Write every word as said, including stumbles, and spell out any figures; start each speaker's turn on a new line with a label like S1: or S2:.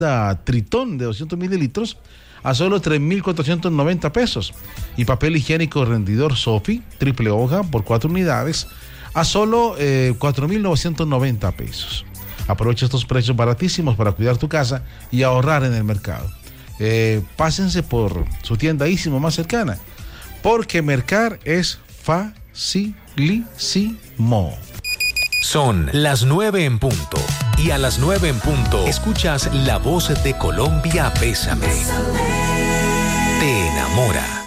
S1: Tritón de doscientos mililitros a solo tres mil cuatrocientos noventa pesos. Y papel higiénico rendidor Sofi, triple hoja por cuatro unidades a solo eh, cuatro mil novecientos noventa pesos. Aprovecha estos precios baratísimos para cuidar tu casa y ahorrar en el mercado. Eh, pásense por su tienda Ísimo más cercana, porque mercar es facilísimo.
S2: Son las nueve en punto. Y a las nueve en punto escuchas La Voz de Colombia, Bésame. Te enamora.